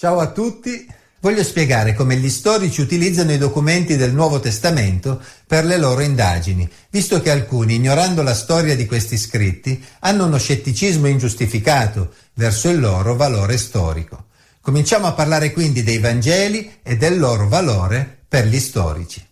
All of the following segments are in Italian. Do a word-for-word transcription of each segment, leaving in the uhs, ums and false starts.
Ciao a tutti, voglio spiegare come gli storici utilizzano i documenti del Nuovo Testamento per le loro indagini, visto che alcuni, ignorando la storia di questi scritti, hanno uno scetticismo ingiustificato verso il loro valore storico. Cominciamo a parlare quindi dei Vangeli e del loro valore per gli storici.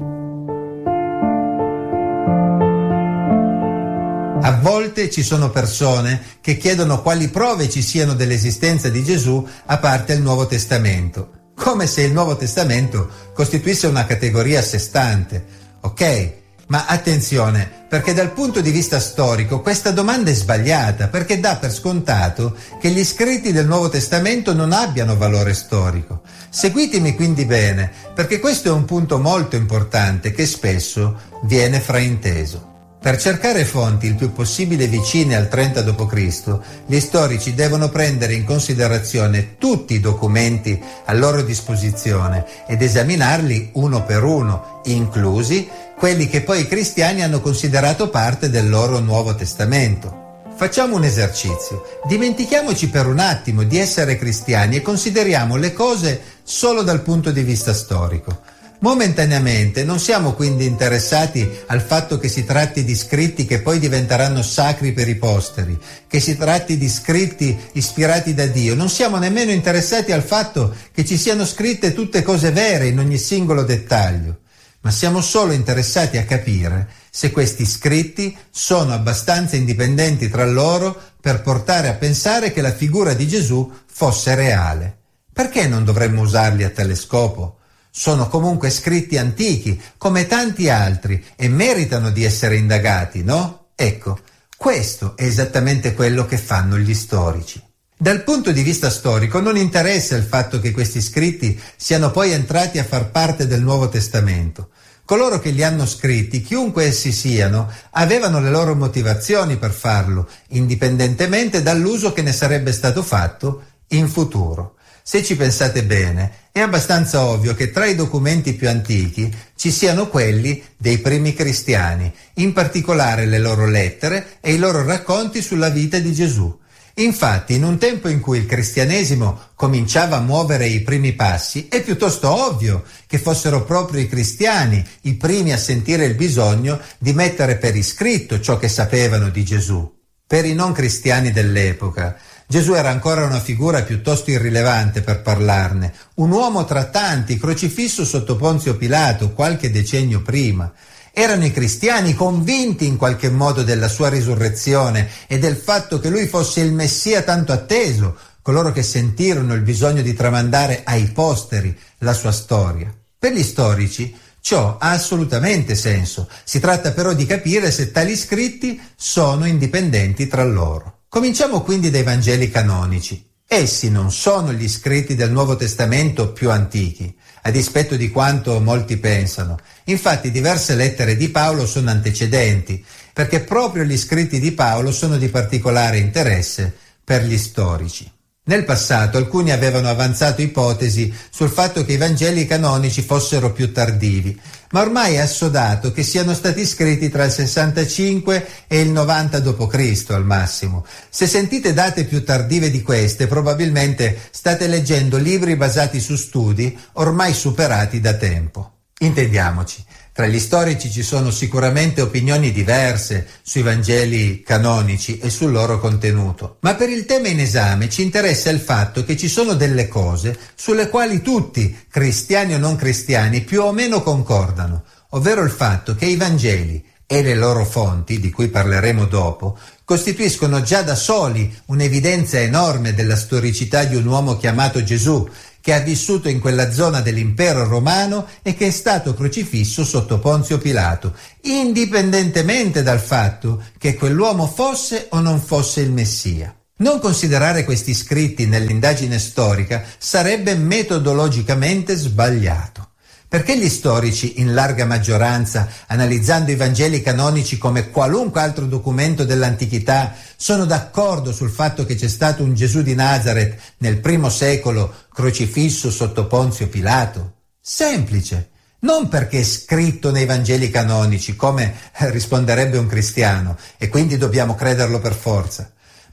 A volte ci sono persone che chiedono quali prove ci siano dell'esistenza di Gesù a parte il Nuovo Testamento, come se il Nuovo Testamento costituisse una categoria a sé stante. Ok, ma attenzione, perché dal punto di vista storico questa domanda è sbagliata, perché dà per scontato che gli scritti del Nuovo Testamento non abbiano valore storico. Seguitemi quindi bene, perché questo è un punto molto importante che spesso viene frainteso. Per cercare fonti il più possibile vicine al trenta dopo Cristo, gli storici devono prendere in considerazione tutti i documenti a loro disposizione ed esaminarli uno per uno, inclusi quelli che poi i cristiani hanno considerato parte del loro Nuovo Testamento. Facciamo un esercizio. Dimentichiamoci per un attimo di essere cristiani e consideriamo le cose solo dal punto di vista storico. Momentaneamente non siamo quindi interessati al fatto che si tratti di scritti che poi diventeranno sacri per i posteri, che si tratti di scritti ispirati da Dio. Non siamo nemmeno interessati al fatto che ci siano scritte tutte cose vere in ogni singolo dettaglio, ma siamo solo interessati a capire se questi scritti sono abbastanza indipendenti tra loro per portare a pensare che la figura di Gesù fosse reale. Perché non dovremmo usarli a tale scopo? Sono comunque scritti antichi, come tanti altri, e meritano di essere indagati, no? Ecco, questo è esattamente quello che fanno gli storici. Dal punto di vista storico non interessa il fatto che questi scritti siano poi entrati a far parte del Nuovo Testamento. Coloro che li hanno scritti, chiunque essi siano, avevano le loro motivazioni per farlo, indipendentemente dall'uso che ne sarebbe stato fatto in futuro. Se ci pensate bene, è abbastanza ovvio che tra i documenti più antichi ci siano quelli dei primi cristiani, in particolare le loro lettere e i loro racconti sulla vita di Gesù. Infatti, in un tempo in cui il cristianesimo cominciava a muovere i primi passi, è piuttosto ovvio che fossero proprio i cristiani i primi a sentire il bisogno di mettere per iscritto ciò che sapevano di Gesù. Per i non cristiani dell'epoca, Gesù era ancora una figura piuttosto irrilevante per parlarne, un uomo tra tanti, crocifisso sotto Ponzio Pilato qualche decennio prima. Erano i cristiani convinti in qualche modo della sua risurrezione e del fatto che lui fosse il Messia tanto atteso, coloro che sentirono il bisogno di tramandare ai posteri la sua storia. Per gli storici ciò ha assolutamente senso, si tratta però di capire se tali scritti sono indipendenti tra loro. Cominciamo quindi dai Vangeli canonici. Essi non sono gli scritti del Nuovo Testamento più antichi, a dispetto di quanto molti pensano. Infatti diverse lettere di Paolo sono antecedenti, perché proprio gli scritti di Paolo sono di particolare interesse per gli storici. Nel passato alcuni avevano avanzato ipotesi sul fatto che i Vangeli canonici fossero più tardivi, ma ormai è assodato che siano stati scritti tra il sessantacinque e il novanta dopo Cristo al massimo. Se sentite date più tardive di queste, probabilmente state leggendo libri basati su studi ormai superati da tempo. Intendiamoci, tra gli storici ci sono sicuramente opinioni diverse sui Vangeli canonici e sul loro contenuto, ma per il tema in esame ci interessa il fatto che ci sono delle cose sulle quali tutti, cristiani o non cristiani, più o meno concordano, ovvero il fatto che i Vangeli e le loro fonti, di cui parleremo dopo, costituiscono già da soli un'evidenza enorme della storicità di un uomo chiamato Gesù, che ha vissuto in quella zona dell'impero romano e che è stato crocifisso sotto Ponzio Pilato, indipendentemente dal fatto che quell'uomo fosse o non fosse il Messia. Non considerare questi scritti nell'indagine storica sarebbe metodologicamente sbagliato. Perché gli storici, in larga maggioranza, analizzando i Vangeli canonici come qualunque altro documento dell'antichità, sono d'accordo sul fatto che c'è stato un Gesù di Nazaret nel primo secolo crocifisso sotto Ponzio Pilato? Semplice. Non perché è scritto nei Vangeli canonici, come risponderebbe un cristiano, e quindi dobbiamo crederlo per forza,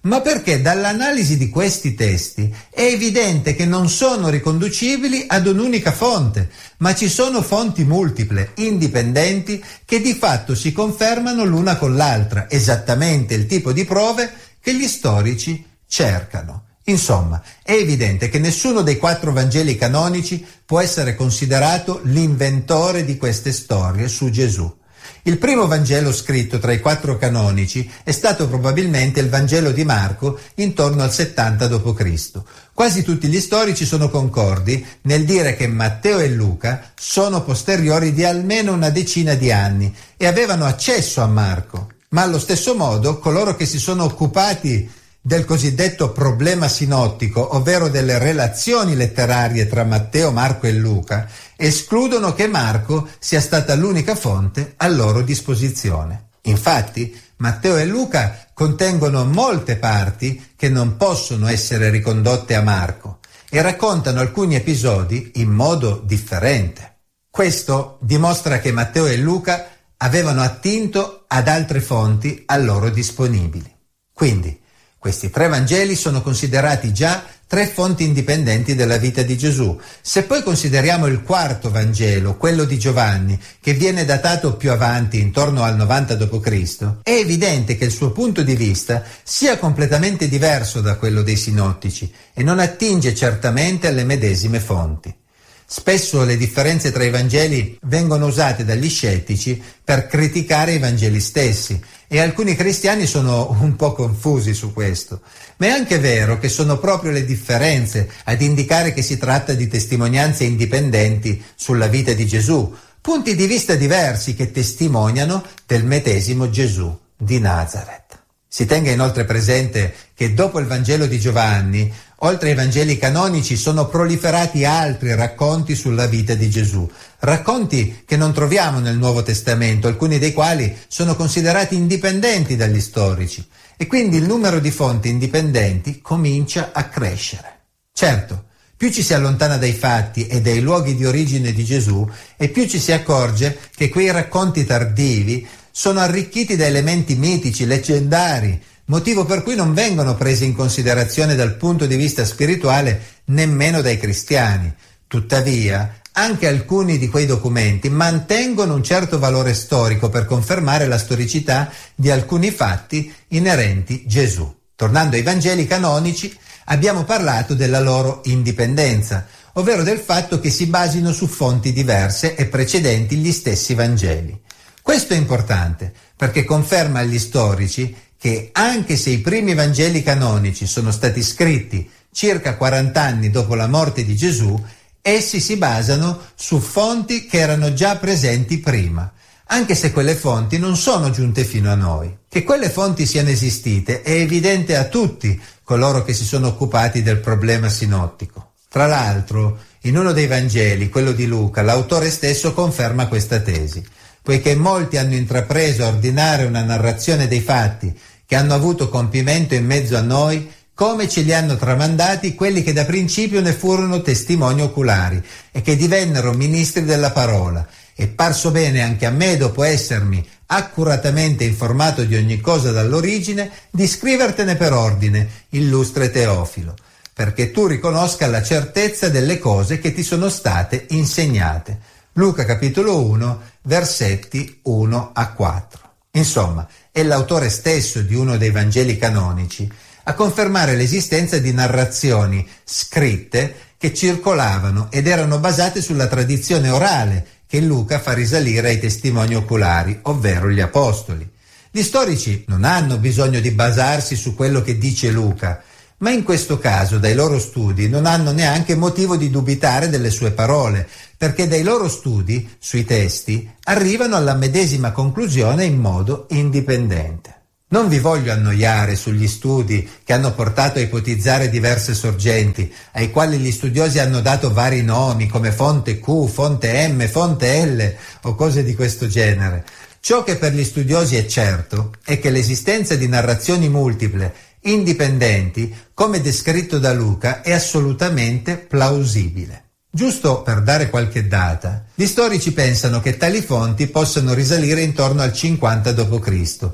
ma perché dall'analisi di questi testi è evidente che non sono riconducibili ad un'unica fonte, ma ci sono fonti multiple, indipendenti, che di fatto si confermano l'una con l'altra, esattamente il tipo di prove che gli storici cercano. Insomma, è evidente che nessuno dei quattro Vangeli canonici può essere considerato l'inventore di queste storie su Gesù. Il primo Vangelo scritto tra i quattro canonici è stato probabilmente il Vangelo di Marco intorno al settanta dopo Cristo Quasi tutti gli storici sono concordi nel dire che Matteo e Luca sono posteriori di almeno una decina di anni e avevano accesso a Marco. Ma allo stesso modo coloro che si sono occupati del cosiddetto problema sinottico, ovvero delle relazioni letterarie tra Matteo, Marco e Luca, escludono che Marco sia stata l'unica fonte a loro disposizione. Infatti, Matteo e Luca contengono molte parti che non possono essere ricondotte a Marco e raccontano alcuni episodi in modo differente. Questo dimostra che Matteo e Luca avevano attinto ad altre fonti a loro disponibili. Quindi, questi tre Vangeli sono considerati già tre fonti indipendenti della vita di Gesù. Se poi consideriamo il quarto Vangelo, quello di Giovanni, che viene datato più avanti, intorno al novanta dopo Cristo, è evidente che il suo punto di vista sia completamente diverso da quello dei sinottici e non attinge certamente alle medesime fonti. Spesso le differenze tra i Vangeli vengono usate dagli scettici per criticare i Vangeli stessi e alcuni cristiani sono un po' confusi su questo. Ma è anche vero che sono proprio le differenze ad indicare che si tratta di testimonianze indipendenti sulla vita di Gesù, punti di vista diversi che testimoniano del medesimo Gesù di Nazaret. Si tenga inoltre presente che dopo il Vangelo di Giovanni, oltre ai Vangeli canonici, sono proliferati altri racconti sulla vita di Gesù, racconti che non troviamo nel Nuovo Testamento, alcuni dei quali sono considerati indipendenti dagli storici, e quindi il numero di fonti indipendenti comincia a crescere. Certo, più ci si allontana dai fatti e dai luoghi di origine di Gesù, e più ci si accorge che quei racconti tardivi sono arricchiti da elementi mitici, leggendari, motivo per cui non vengono presi in considerazione dal punto di vista spirituale nemmeno dai cristiani. Tuttavia, anche alcuni di quei documenti mantengono un certo valore storico per confermare la storicità di alcuni fatti inerenti Gesù. Tornando ai Vangeli canonici, abbiamo parlato della loro indipendenza, ovvero del fatto che si basino su fonti diverse e precedenti gli stessi Vangeli. Questo è importante perché conferma agli storici che anche se i primi Vangeli canonici sono stati scritti circa quaranta anni dopo la morte di Gesù, essi si basano su fonti che erano già presenti prima, anche se quelle fonti non sono giunte fino a noi. Che quelle fonti siano esistite è evidente a tutti coloro che si sono occupati del problema sinottico. Tra l'altro, in uno dei Vangeli, quello di Luca, l'autore stesso conferma questa tesi, poiché molti hanno intrapreso a ordinare una narrazione dei fatti che hanno avuto compimento in mezzo a noi, come ce li hanno tramandati quelli che da principio ne furono testimoni oculari e che divennero ministri della parola, e parso bene anche a me, dopo essermi accuratamente informato di ogni cosa dall'origine, di scrivertene per ordine, illustre Teofilo, perché tu riconosca la certezza delle cose che ti sono state insegnate. Luca capitolo uno, versetti uno a quattro. Insomma, è l'autore stesso di uno dei Vangeli canonici a confermare l'esistenza di narrazioni scritte che circolavano ed erano basate sulla tradizione orale che Luca fa risalire ai testimoni oculari, ovvero gli apostoli. Gli storici non hanno bisogno di basarsi su quello che dice Luca, ma in questo caso dai loro studi non hanno neanche motivo di dubitare delle sue parole, perché dai loro studi sui testi arrivano alla medesima conclusione in modo indipendente. Non vi voglio annoiare sugli studi che hanno portato a ipotizzare diverse sorgenti, ai quali gli studiosi hanno dato vari nomi come fonte Q, fonte M, fonte L o cose di questo genere. Ciò che per gli studiosi è certo è che l'esistenza di narrazioni multiple indipendenti, come descritto da Luca, è assolutamente plausibile. Giusto per dare qualche data, gli storici pensano che tali fonti possano risalire intorno al cinquanta dopo Cristo,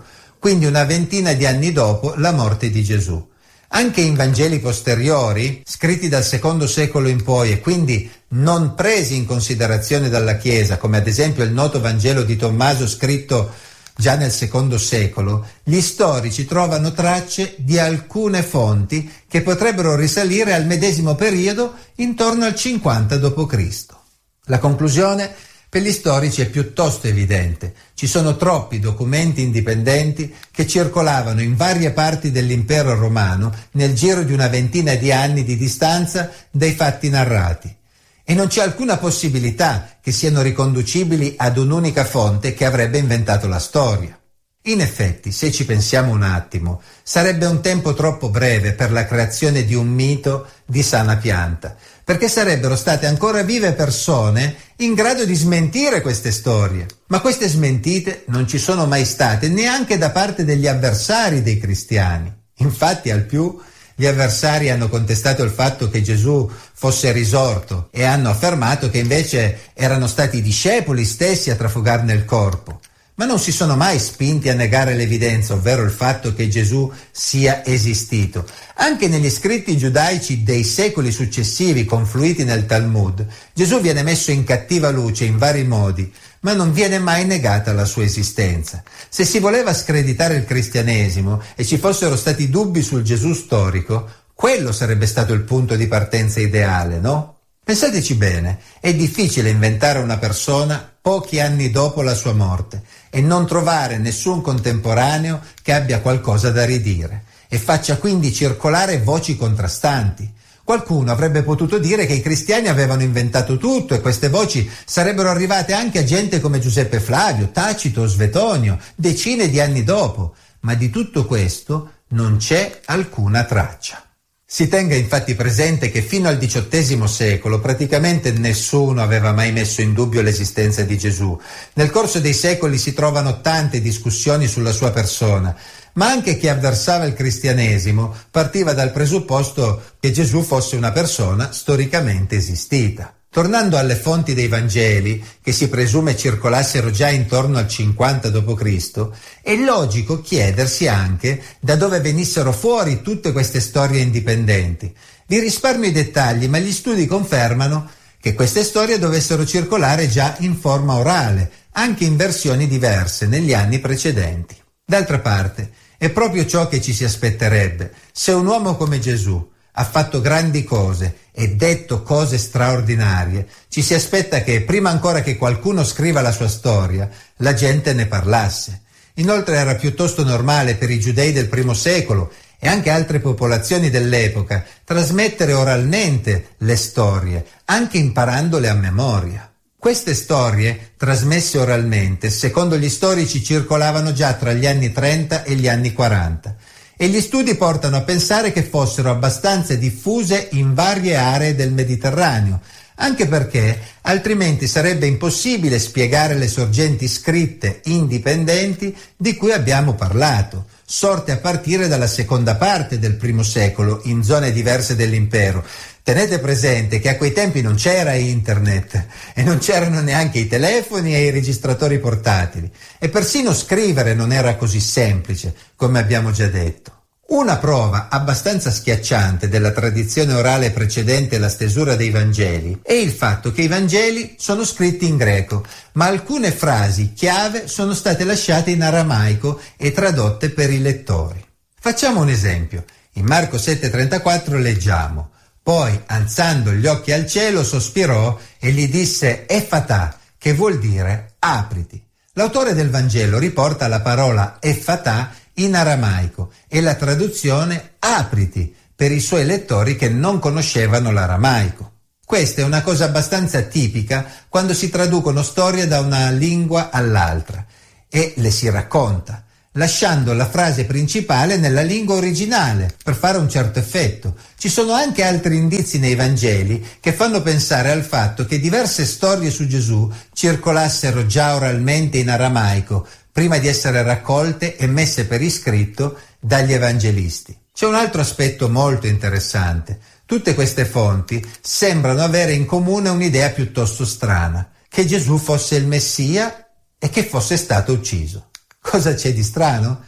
quindi una ventina di anni dopo la morte di Gesù. Anche in Vangeli posteriori, scritti dal secondo secolo in poi e quindi non presi in considerazione dalla Chiesa, come ad esempio il noto Vangelo di Tommaso scritto già nel secondo secolo, gli storici trovano tracce di alcune fonti che potrebbero risalire al medesimo periodo intorno al cinquanta dopo Cristo. La conclusione per gli storici è piuttosto evidente. Ci sono troppi documenti indipendenti che circolavano in varie parti dell'impero romano nel giro di una ventina di anni di distanza dai fatti narrati. E non c'è alcuna possibilità che siano riconducibili ad un'unica fonte che avrebbe inventato la storia. In effetti, se ci pensiamo un attimo, sarebbe un tempo troppo breve per la creazione di un mito di sana pianta, perché sarebbero state ancora vive persone in grado di smentire queste storie. Ma queste smentite non ci sono mai state neanche da parte degli avversari dei cristiani. Infatti, al più, gli avversari hanno contestato il fatto che Gesù fosse risorto e hanno affermato che invece erano stati i discepoli stessi a trafugarne il corpo. Ma non si sono mai spinti a negare l'evidenza, ovvero il fatto che Gesù sia esistito. Anche negli scritti giudaici dei secoli successivi confluiti nel Talmud, Gesù viene messo in cattiva luce in vari modi, ma non viene mai negata la sua esistenza. Se si voleva screditare il cristianesimo e ci fossero stati dubbi sul Gesù storico, quello sarebbe stato il punto di partenza ideale, no? Pensateci bene, è difficile inventare una persona pochi anni dopo la sua morte e non trovare nessun contemporaneo che abbia qualcosa da ridire e faccia quindi circolare voci contrastanti. Qualcuno avrebbe potuto dire che i cristiani avevano inventato tutto e queste voci sarebbero arrivate anche a gente come Giuseppe Flavio, Tacito o Svetonio, decine di anni dopo, ma di tutto questo non c'è alcuna traccia. Si tenga infatti presente che fino al diciottesimo secolo praticamente nessuno aveva mai messo in dubbio l'esistenza di Gesù. Nel corso dei secoli si trovano tante discussioni sulla sua persona, ma anche chi avversava il cristianesimo partiva dal presupposto che Gesù fosse una persona storicamente esistita. Tornando alle fonti dei Vangeli, che si presume circolassero già intorno al cinquanta dopo Cristo, è logico chiedersi anche da dove venissero fuori tutte queste storie indipendenti. Vi risparmio i dettagli, ma gli studi confermano che queste storie dovessero circolare già in forma orale, anche in versioni diverse negli anni precedenti. D'altra parte, è proprio ciò che ci si aspetterebbe. Se un uomo come Gesù ha fatto grandi cose e detto cose straordinarie, ci si aspetta che, prima ancora che qualcuno scriva la sua storia, la gente ne parlasse. Inoltre era piuttosto normale per i giudei del primo secolo e anche altre popolazioni dell'epoca trasmettere oralmente le storie, anche imparandole a memoria. Queste storie, trasmesse oralmente, secondo gli storici circolavano già tra gli anni trenta e gli anni quaranta. E gli studi portano a pensare che fossero abbastanza diffuse in varie aree del Mediterraneo, anche perché altrimenti sarebbe impossibile spiegare le sorgenti scritte indipendenti di cui abbiamo parlato, sorte a partire dalla seconda parte del primo secolo in zone diverse dell'impero. Tenete presente che a quei tempi non c'era internet e non c'erano neanche i telefoni e i registratori portatili e persino scrivere non era così semplice, come abbiamo già detto. Una prova abbastanza schiacciante della tradizione orale precedente la stesura dei Vangeli è il fatto che i Vangeli sono scritti in greco, ma alcune frasi chiave sono state lasciate in aramaico e tradotte per i lettori. Facciamo un esempio. In Marco sette trentaquattro leggiamo: «Poi, alzando gli occhi al cielo, sospirò e gli disse Effatà, che vuol dire apriti». L'autore del Vangelo riporta la parola Effatà in aramaico e la traduzione apriti per i suoi lettori che non conoscevano l'aramaico. Questa è una cosa abbastanza tipica quando si traducono storie da una lingua all'altra e le si racconta, lasciando la frase principale nella lingua originale per fare un certo effetto. Ci sono anche altri indizi nei Vangeli che fanno pensare al fatto che diverse storie su Gesù circolassero già oralmente in aramaico prima di essere raccolte e messe per iscritto dagli evangelisti. C'è un altro aspetto molto interessante. Tutte queste fonti sembrano avere in comune un'idea piuttosto strana, che Gesù fosse il Messia e che fosse stato ucciso. Cosa c'è di strano?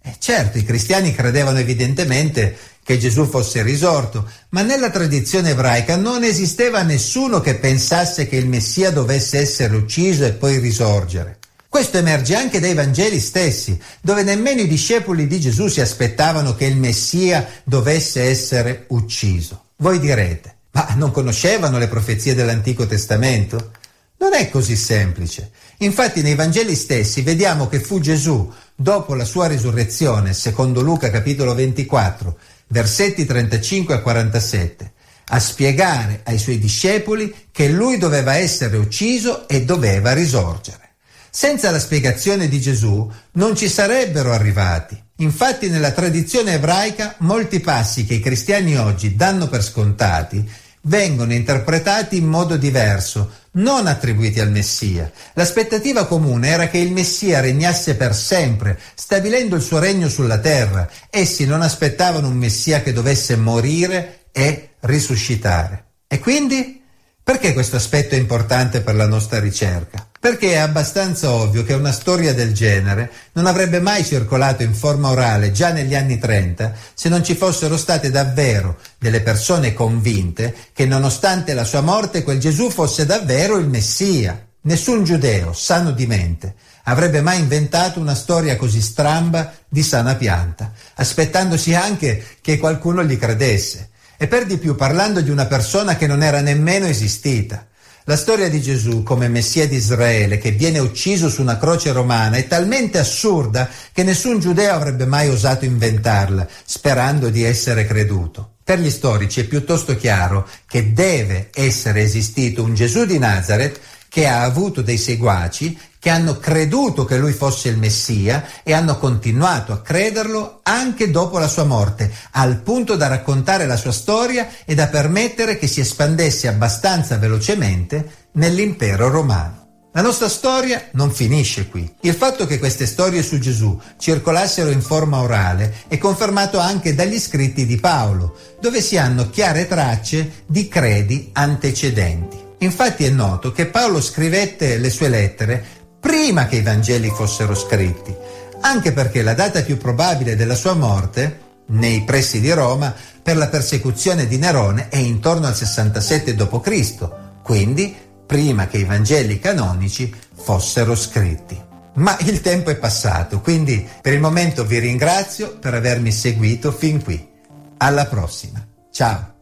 Eh, certo, i cristiani credevano evidentemente che Gesù fosse risorto, ma nella tradizione ebraica non esisteva nessuno che pensasse che il Messia dovesse essere ucciso e poi risorgere. Questo emerge anche dai Vangeli stessi, dove nemmeno i discepoli di Gesù si aspettavano che il Messia dovesse essere ucciso. Voi direte, ma non conoscevano le profezie dell'Antico Testamento? Non è così semplice. Infatti nei Vangeli stessi vediamo che fu Gesù, dopo la sua risurrezione, secondo Luca capitolo ventiquattro, versetti trentacinque a quarantasette, a spiegare ai suoi discepoli che lui doveva essere ucciso e doveva risorgere. Senza la spiegazione di Gesù non ci sarebbero arrivati. Infatti nella tradizione ebraica molti passi che i cristiani oggi danno per scontati vengono interpretati in modo diverso, non attribuiti al Messia. L'aspettativa comune era che il Messia regnasse per sempre, stabilendo il suo regno sulla terra. Essi non aspettavano un Messia che dovesse morire e risuscitare. E quindi, perché questo aspetto è importante per la nostra ricerca? Perché è abbastanza ovvio che una storia del genere non avrebbe mai circolato in forma orale già negli anni trenta se non ci fossero state davvero delle persone convinte che nonostante la sua morte quel Gesù fosse davvero il Messia. Nessun giudeo, sano di mente, avrebbe mai inventato una storia così stramba di sana pianta, aspettandosi anche che qualcuno gli credesse. E per di più parlando di una persona che non era nemmeno esistita. La storia di Gesù come Messia di Israele che viene ucciso su una croce romana è talmente assurda che nessun giudeo avrebbe mai osato inventarla, sperando di essere creduto. Per gli storici è piuttosto chiaro che deve essere esistito un Gesù di Nazareth che ha avuto dei seguaci che hanno creduto che lui fosse il Messia e hanno continuato a crederlo anche dopo la sua morte, al punto da raccontare la sua storia e da permettere che si espandesse abbastanza velocemente nell'impero romano. La nostra storia non finisce qui. Il fatto che queste storie su Gesù circolassero in forma orale è confermato anche dagli scritti di Paolo, dove si hanno chiare tracce di credi antecedenti. Infatti è noto che Paolo scrivette le sue lettere prima che i Vangeli fossero scritti, anche perché la data più probabile della sua morte, nei pressi di Roma, per la persecuzione di Nerone è intorno al sessantasette dopo Cristo, quindi prima che i Vangeli canonici fossero scritti. Ma il tempo è passato, quindi per il momento vi ringrazio per avermi seguito fin qui. Alla prossima. Ciao!